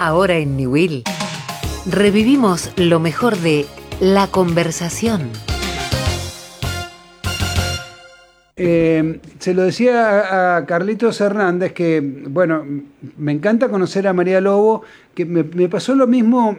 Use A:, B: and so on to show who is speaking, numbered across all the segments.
A: Ahora en Niwil revivimos lo mejor de La Conversación.
B: Se lo decía a Carlitos Hernández que, bueno, me encanta conocer a María Lobo, que me pasó lo mismo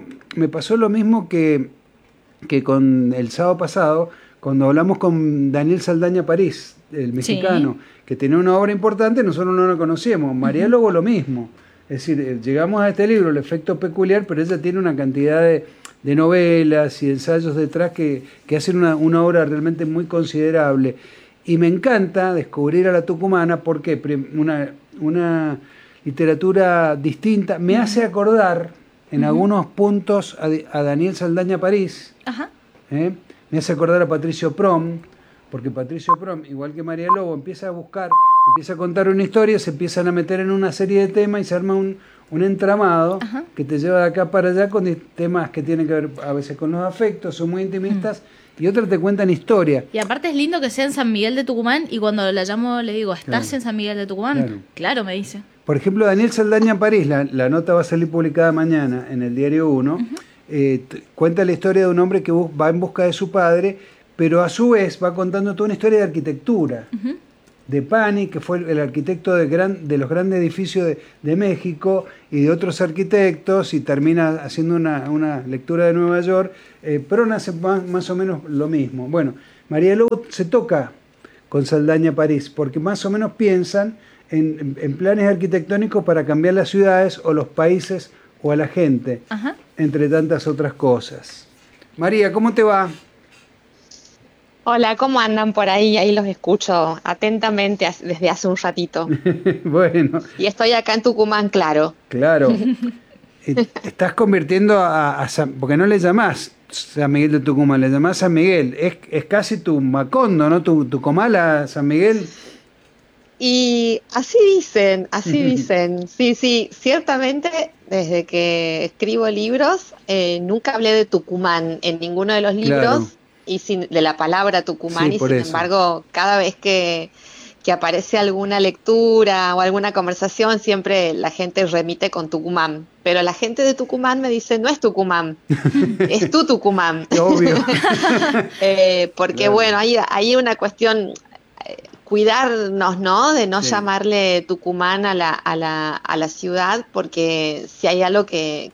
B: que con el sábado pasado, cuando hablamos con Daniel Saldaña París, el mexicano, que tenía una obra importante, nosotros no la conocíamos. María Lobo lo mismo. Es decir, llegamos a este libro, El efecto peculiar, pero ella tiene una cantidad de novelas y ensayos detrás que hacen una obra realmente muy considerable. Y me encanta descubrir a la tucumana porque una literatura distinta me hace acordar en algunos puntos a Daniel Saldaña París.
C: Ajá.
B: Me hace acordar a Patricio Prom, porque Patricio Prom, igual que María Lobo, empieza a contar una historia, se empiezan a meter en una serie de temas y se arma un entramado que te lleva de acá para allá con temas que tienen que ver a veces con los afectos, son muy intimistas, y otras te cuentan historia.
C: Y aparte es lindo que sea en San Miguel de Tucumán, y cuando la llamo le digo, ¿estás en San Miguel de Tucumán? Claro, me dice.
B: Por ejemplo, Daniel Saldaña París, la nota va a salir publicada mañana en el Diario 1, cuenta la historia de un hombre que va en busca de su padre, pero a su vez va contando toda una historia de arquitectura. De Pani, que fue el arquitecto de los grandes edificios de México, y de otros arquitectos, y termina haciendo una lectura de Nueva York. Pron hace más o menos lo mismo. Bueno, María Lobo se toca con Saldaña París, porque más o menos piensan en planes arquitectónicos para cambiar las ciudades o los países o a la gente, entre tantas otras cosas. María, ¿cómo te va?
D: Hola, ¿cómo andan por ahí? Ahí los escucho atentamente desde hace un ratito.
B: Bueno.
D: Y estoy acá en Tucumán, claro.
B: Claro. Estás convirtiendo a San, porque no le llamás San Miguel de Tucumán, le llamás San Miguel. Es casi tu Macondo, ¿no? Tu comala, San Miguel.
D: Y así dicen. Sí, ciertamente desde que escribo libros, nunca hablé de Tucumán en ninguno de los libros. Claro. Y de la palabra Tucumán, sí, y sin embargo, cada vez que aparece alguna lectura o alguna conversación, siempre la gente remite con Tucumán. Pero la gente de Tucumán me dice, no es Tucumán, es tu Tucumán.
B: Obvio.
D: Porque
B: claro.
D: Bueno, hay una cuestión, cuidarnos, ¿no? De no llamarle Tucumán a la ciudad, porque si hay algo que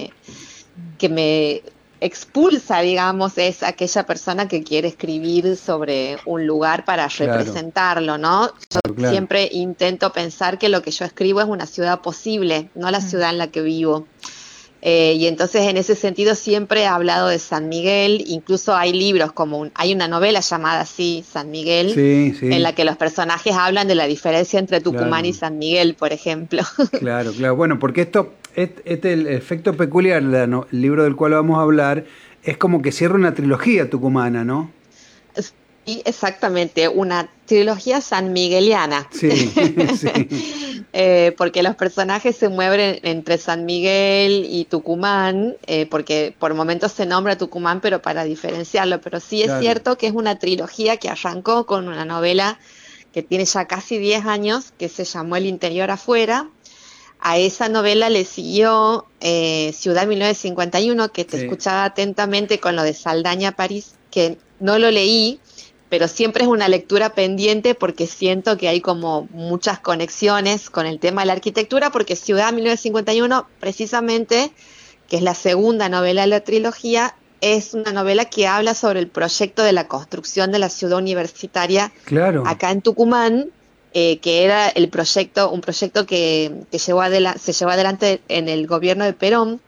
D: me expulsa, digamos, es aquella persona que quiere escribir sobre un lugar para representarlo, ¿no? Yo siempre intento pensar que lo que yo escribo es una ciudad posible, no la ciudad en la que vivo. Y entonces en ese sentido siempre he hablado de San Miguel, incluso hay libros hay una novela llamada así, San Miguel, en la que los personajes hablan de la diferencia entre Tucumán y San Miguel, por ejemplo.
B: Claro, bueno, porque esto, el efecto peculiar, el libro del cual vamos a hablar, es como que cierra una trilogía tucumana, ¿no?
D: Sí, exactamente, una trilogía sanmigueliana.
B: Sí.
D: Porque los personajes se mueven entre San Miguel y Tucumán, porque por momentos se nombra Tucumán, pero para diferenciarlo. Pero sí es cierto que es una trilogía que arrancó con una novela que tiene ya casi 10 años, que se llamó El interior afuera. A esa novela le siguió Ciudad 1951, que te escuchaba atentamente con lo de Saldaña París, que no lo leí, pero siempre es una lectura pendiente porque siento que hay como muchas conexiones con el tema de la arquitectura, porque Ciudad 1951, precisamente, que es la segunda novela de la trilogía, es una novela que habla sobre el proyecto de la construcción de la ciudad universitaria acá en Tucumán, que era un proyecto que se llevó adelante en el gobierno de Perón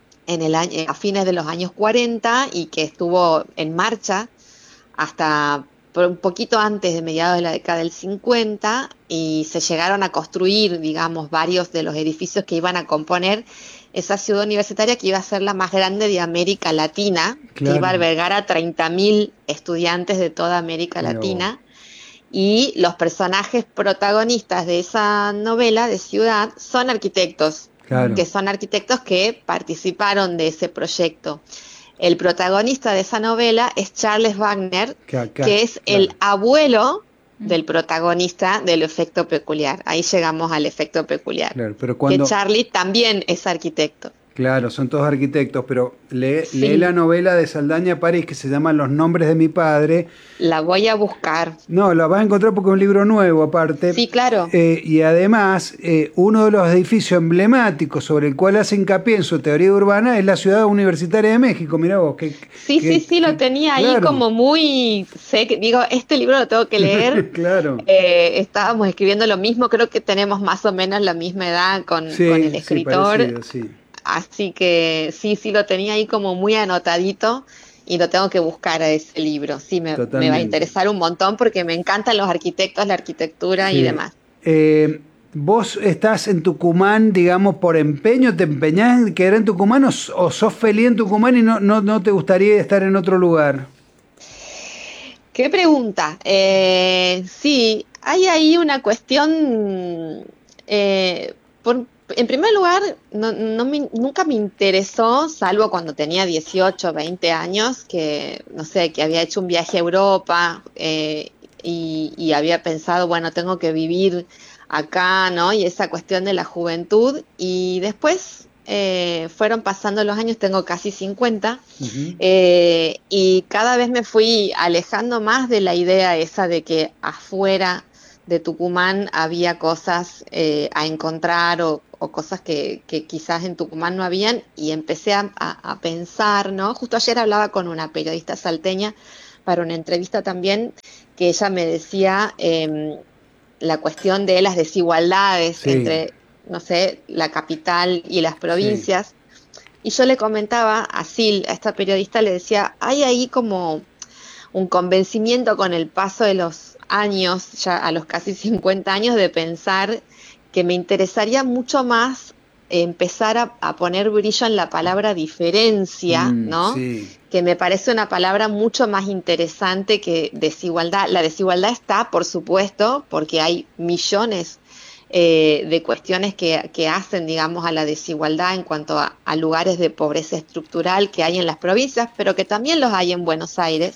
D: a fines de los años 40 y que estuvo en marcha hasta un poquito antes de mediados de la década del 50, y se llegaron a construir, digamos, varios de los edificios que iban a componer esa ciudad universitaria que iba a ser la más grande de América Latina, que iba a albergar a 30.000 estudiantes de toda América Latina. Y los personajes protagonistas de esa novela de Ciudad son arquitectos, que son arquitectos que participaron de ese proyecto. El protagonista de esa novela es Charles Wagner, que es el abuelo del protagonista del efecto peculiar. Ahí llegamos al efecto peculiar.
B: Claro, pero cuando...
D: Que Charlie también es arquitecto.
B: Claro, son todos arquitectos, pero lee la novela de Saldaña París que se llama Los nombres de mi padre.
D: La voy a buscar.
B: No, la vas a encontrar porque es un libro nuevo aparte.
D: Sí, claro.
B: Y además, uno de los edificios emblemáticos sobre el cual hace hincapié en su teoría urbana es la Ciudad Universitaria de México. Mirá vos.
D: Sí, lo tenía ahí como muy... digo, este libro lo tengo que leer.
B: Claro.
D: Estábamos escribiendo lo mismo, creo que tenemos más o menos la misma edad con el escritor.
B: Sí, parecido, sí.
D: Así que sí, lo tenía ahí como muy anotadito y lo tengo que buscar a ese libro. Sí, me va a interesar un montón porque me encantan los arquitectos, la arquitectura y demás.
B: ¿Vos estás en Tucumán, digamos, por empeño? ¿Te empeñás en quedar en Tucumán o sos feliz en Tucumán y no te gustaría estar en otro lugar?
D: ¿Qué pregunta? Sí, hay ahí una cuestión... en primer lugar, nunca me interesó, salvo cuando tenía 18, 20 años, que había hecho un viaje a Europa y había pensado, bueno, tengo que vivir acá, ¿no? Y esa cuestión de la juventud. Y después fueron pasando los años, tengo casi 50, y cada vez me fui alejando más de la idea esa de que afuera de Tucumán había cosas a encontrar o cosas que quizás en Tucumán no habían, y empecé a pensar, ¿no? Justo ayer hablaba con una periodista salteña para una entrevista también, que ella me decía la cuestión de las desigualdades entre, la capital y las provincias, y yo le comentaba a Sil, a esta periodista, le decía, hay ahí como un convencimiento con el paso de los años, ya a los casi 50 años, de pensar que me interesaría mucho más empezar a poner brillo en la palabra diferencia, ¿no? Sí. Que me parece una palabra mucho más interesante que desigualdad. La desigualdad está, por supuesto, porque hay millones de cuestiones que hacen, digamos, a la desigualdad en cuanto a lugares de pobreza estructural que hay en las provincias, pero que también los hay en Buenos Aires.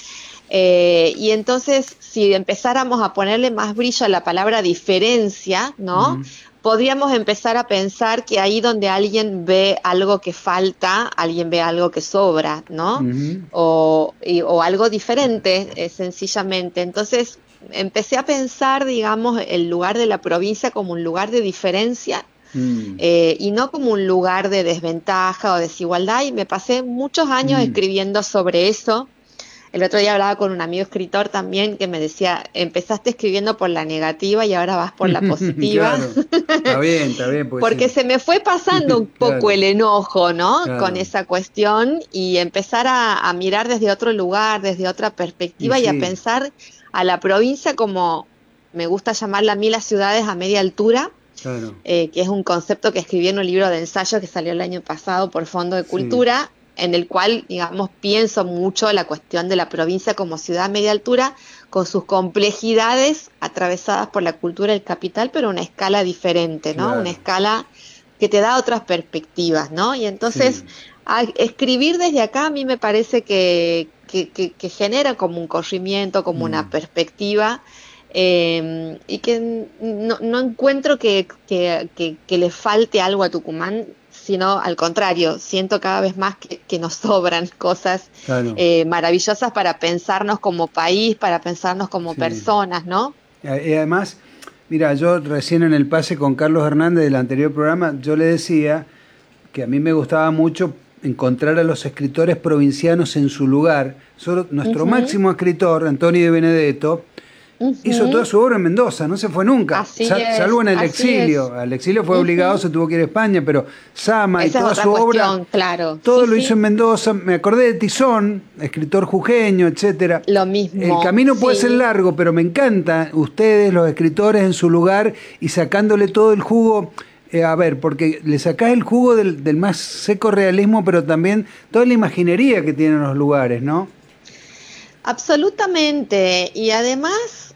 D: Y entonces, si empezáramos a ponerle más brillo a la palabra diferencia, ¿no? Podríamos empezar a pensar que ahí donde alguien ve algo que falta, alguien ve algo que sobra, ¿no? O algo diferente, sencillamente. Entonces, empecé a pensar, digamos, el lugar de la provincia como un lugar de diferencia, y no como un lugar de desventaja o desigualdad, y me pasé muchos años escribiendo sobre eso. El otro día hablaba con un amigo escritor también que me decía, empezaste escribiendo por la negativa y ahora vas por la positiva.
B: Claro. Está bien.
D: Porque se me fue pasando un poco el enojo, ¿no? Claro. Con esa cuestión, y empezar a mirar desde otro lugar, desde otra perspectiva, y a pensar a la provincia como, me gusta llamarla a mí, las ciudades a media altura. Claro. Que es un concepto que escribí en un libro de ensayo que salió el año pasado por Fondo de Cultura, en el cual, digamos, pienso mucho la cuestión de la provincia como ciudad a media altura, con sus complejidades atravesadas por la cultura del capital, pero a una escala diferente, ¿no? Claro. Una escala que te da otras perspectivas, ¿no? Y entonces, escribir desde acá a mí me parece que genera como un corrimiento, como una perspectiva, y que no encuentro que le falte algo a Tucumán, sino al contrario, siento cada vez más que nos sobran cosas maravillosas para pensarnos como país, para pensarnos como personas, ¿no?
B: Y además, mira, yo recién en el pase con Carlos Hernández del anterior programa, yo le decía que a mí me gustaba mucho encontrar a los escritores provincianos en su lugar. Nuestro máximo escritor, Antonio de Benedetto, hizo toda su obra en Mendoza, no se fue nunca, salvo en el exilio. Al exilio fue obligado, se tuvo que ir a España, pero Sama y toda su obra, todo lo hizo en Mendoza. Me acordé de Tizón, escritor jujeño, etcétera.
D: Lo mismo.
B: El camino puede ser largo, pero me encanta ustedes, los escritores, en su lugar y sacándole todo el jugo. Porque le sacás el jugo del más seco realismo, pero también toda la imaginería que tienen los lugares, ¿no?
D: Absolutamente, y además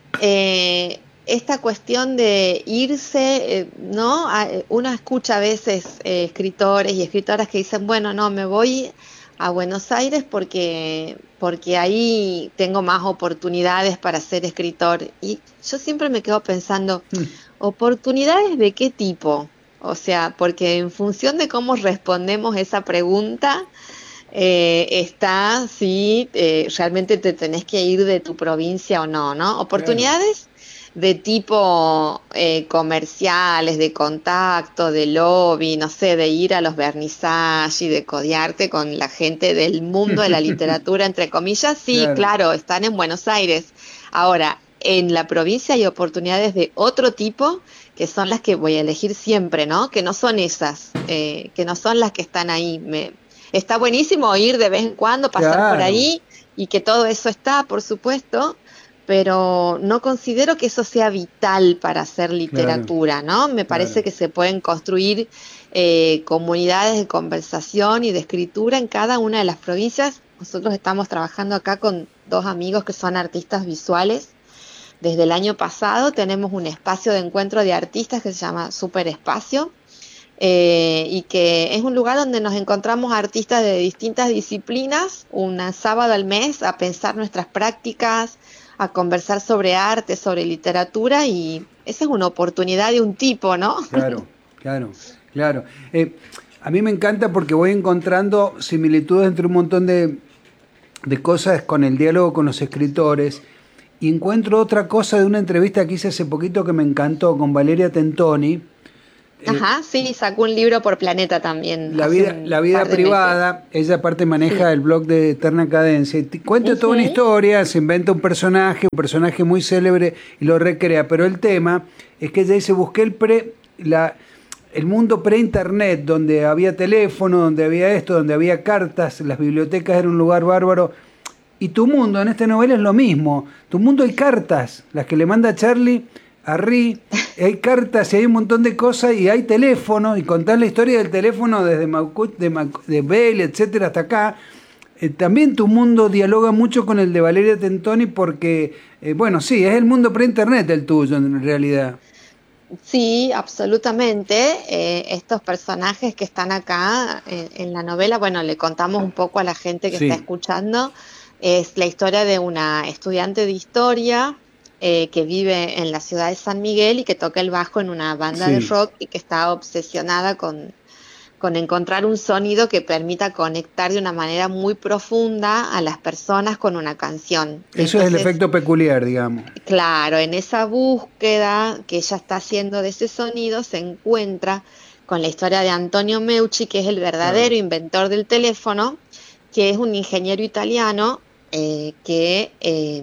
D: esta cuestión de irse, ¿no? Uno escucha a veces escritores y escritoras que dicen, bueno, no, me voy a Buenos Aires porque ahí tengo más oportunidades para ser escritor. Y yo siempre me quedo pensando, ¿oportunidades de qué tipo? O sea, porque en función de cómo respondemos esa pregunta, está si realmente te tenés que ir de tu provincia o no, ¿no? Oportunidades de tipo comerciales, de contacto, de lobby, no sé, de ir a los vernizajes y de codearte con la gente del mundo de la literatura, entre comillas, sí, claro, están en Buenos Aires. Ahora, en la provincia hay oportunidades de otro tipo, que son las que voy a elegir siempre, ¿no? Que no son esas, que no son las que están ahí. Está buenísimo ir de vez en cuando, pasar por ahí, y que todo eso está, por supuesto, pero no considero que eso sea vital para hacer literatura, ¿no? Me parece que se pueden construir comunidades de conversación y de escritura en cada una de las provincias. Nosotros estamos trabajando acá con 2 amigos que son artistas visuales. Desde el año pasado tenemos un espacio de encuentro de artistas que se llama Super Espacio, y que es un lugar donde nos encontramos artistas de distintas disciplinas, un sábado al mes, a pensar nuestras prácticas, a conversar sobre arte, sobre literatura, y esa es una oportunidad de un tipo, ¿no?
B: Claro. A mí me encanta porque voy encontrando similitudes entre un montón de cosas con el diálogo con los escritores, y encuentro otra cosa de una entrevista que hice hace poquito que me encantó con Valeria Tentoni.
D: Ajá, sí, sacó un libro por Planeta también.
B: La vida privada, ella aparte maneja el blog de Eterna Cadencia, y cuenta toda una historia, se inventa un personaje muy célebre y lo recrea, pero el tema es que ella dice, busqué el mundo pre-internet, donde había teléfono, donde había esto, donde había cartas, las bibliotecas eran un lugar bárbaro, y tu mundo en esta novela es lo mismo, tu mundo hay cartas, las que le manda Charlie a Ri, hay cartas y hay un montón de cosas, y hay teléfono, y contar la historia del teléfono desde de Bell, etcétera, hasta acá. También tu mundo dialoga mucho con el de Valeria Tentoni porque, sí, es el mundo pre-internet el tuyo en realidad.
D: Sí, absolutamente. Estos personajes que están acá en la novela, bueno, le contamos un poco a la gente que está escuchando, es la historia de una estudiante de historia que vive en la ciudad de San Miguel y que toca el bajo en una banda de rock, y que está obsesionada con encontrar un sonido que permita conectar de una manera muy profunda a las personas con una canción.
B: Eso es el efecto peculiar, digamos.
D: Claro, en esa búsqueda que ella está haciendo de ese sonido se encuentra con la historia de Antonio Meucci, que es el verdadero inventor del teléfono, que es un ingeniero italiano que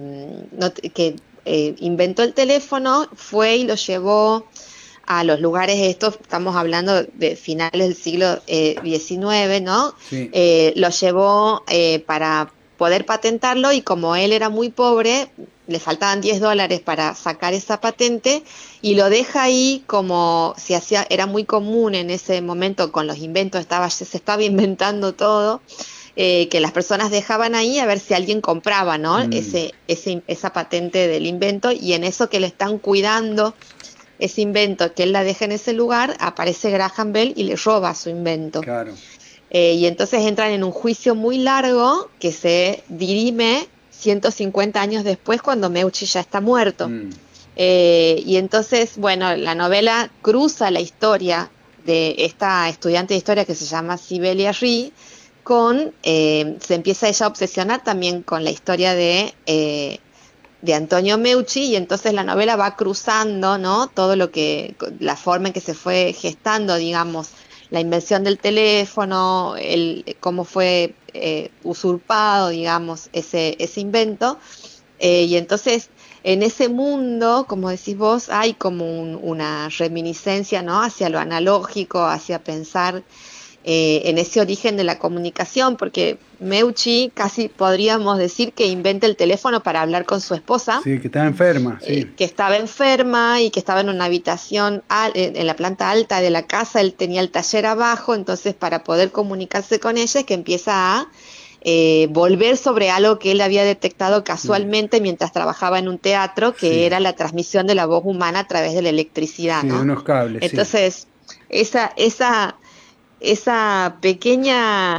D: inventó el teléfono, fue y lo llevó a los lugares estos, estamos hablando de finales del siglo XIX, ¿no? Sí. Lo llevó para poder patentarlo, y como él era muy pobre, le faltaban $10 para sacar esa patente, y lo deja ahí como era muy común en ese momento con los inventos, se estaba inventando todo, que las personas dejaban ahí a ver si alguien compraba, ¿no? Esa patente del invento, y en eso que le están cuidando ese invento, que él la deja en ese lugar, aparece Graham Bell y le roba su invento.
B: Claro.
D: Y entonces entran en un juicio muy largo que se dirime 150 años después, cuando Meucci ya está muerto. Y entonces, bueno, la novela cruza la historia de esta estudiante de historia que se llama Sibelia Ri, se empieza ella a obsesionar también con la historia de Antonio Meucci, y entonces la novela va cruzando, ¿no? La forma en que se fue gestando, digamos, la invención del teléfono, cómo fue usurpado, digamos, ese invento, y entonces en ese mundo, como decís vos, hay como una reminiscencia, ¿no? Hacia lo analógico, hacia pensar en ese origen de la comunicación, porque Meucci casi podríamos decir que inventa el teléfono para hablar con su esposa.
B: Sí, que estaba enferma.
D: Que estaba enferma y que estaba en una habitación en la planta alta de la casa, él tenía el taller abajo, entonces para poder comunicarse con ella es que empieza a volver sobre algo que él había detectado casualmente mientras trabajaba en un teatro, que era la transmisión de la voz humana a través de la electricidad, ¿no?
B: De unos cables.
D: Entonces, esa pequeña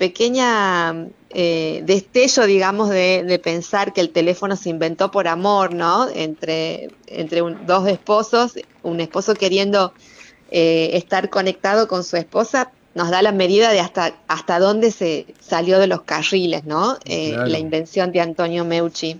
D: pequeña destello, digamos, de pensar que el teléfono se inventó por amor, ¿no? Entre dos esposos, un esposo queriendo estar conectado con su esposa, nos da la medida de hasta dónde se salió de los carriles, ¿no?
B: Claro.
D: La invención de Antonio Meucci.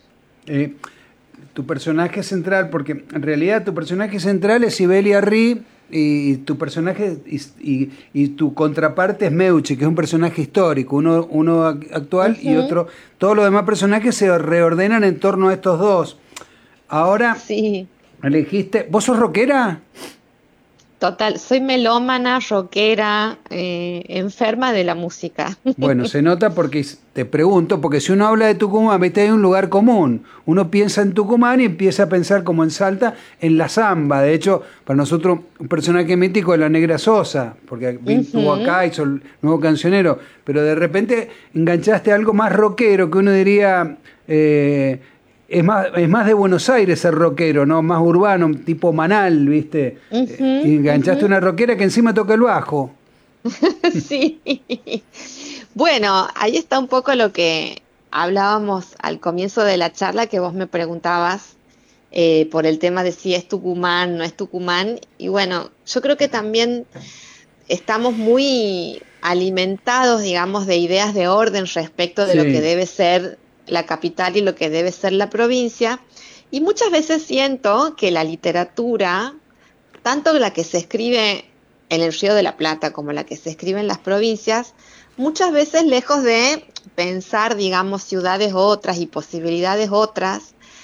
B: Tu personaje central, porque en realidad tu personaje central es Sibelia Rí, y tu personaje y tu contraparte es Meucci, que es un personaje histórico, uno actual y otro. Todos los demás personajes se reordenan en torno a estos dos. Ahora
D: sí.
B: Elegiste. ¿Vos sos rockera?
D: Total, soy melómana, rockera, enferma de la música.
B: Bueno, se nota porque te pregunto, porque si uno habla de Tucumán, viste, hay un lugar común. Uno piensa en Tucumán y empieza a pensar, como en Salta, en la samba. De hecho, para nosotros un personaje mítico es la Negra Sosa, porque estuvo acá, hizo el nuevo cancionero, pero de repente enganchaste algo más rockero, que uno diría... Es más de Buenos Aires ser rockero, ¿no? Más urbano, tipo Manal, ¿viste? Y enganchaste una rockera que encima toca el bajo.
D: Sí. Bueno, ahí está un poco lo que hablábamos al comienzo de la charla, que vos me preguntabas por el tema de si es Tucumán, no es Tucumán. Y bueno, yo creo que también estamos muy alimentados, digamos, de ideas de orden respecto de lo que debe ser la capital y lo que debe ser la provincia, y muchas veces siento que la literatura, tanto la que se escribe en el Río de la Plata como la que se escribe en las provincias, muchas veces lejos de pensar, digamos, ciudades otras y posibilidades otras,